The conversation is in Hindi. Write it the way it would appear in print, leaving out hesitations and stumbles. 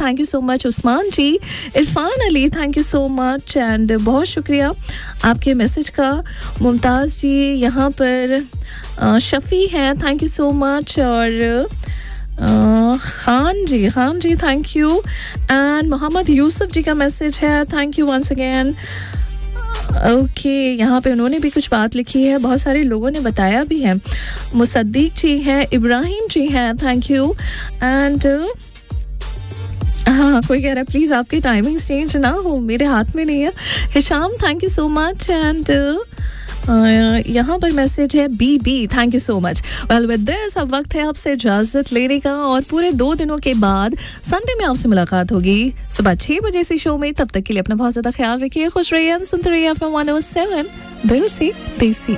Thank you so much Usman ji. Irfan Ali, thank you so much and बहुत शुक्रिया आपके मैसेज का. मुमताज़ जी यहाँ पर शफ़ी हैं, थैंक यू सो मच. और खान जी thank you. And Mohammad Yusuf जी का मैसेज है, thank you once again. Okay यहाँ पे उन्होंने भी कुछ बात लिखी है, बहुत सारे लोगों ने बताया भी है. मुसद्दीक जी हैं, इब्राहिम जी हैं, थैंक यू. एंड हाँ, कोई कह रहा है प्लीज़ आपकी टाइमिंग चेंज ना हो, मेरे हाथ में नहीं है. Hisham, thank you so much. And यहाँ पर मैसेज है बीबी, thank you so much. Well with this अब वक्त है आपसे इजाज़त लेने का और पूरे 2 दिनों के बाद संडे में आपसे मुलाकात होगी सुबह 6 बजे से शो में. तब तक के लिए अपना बहुत ज़्यादा ख्याल रखिए, खुश रहिए, सुनते रहिए FM 107 दिल से देसी.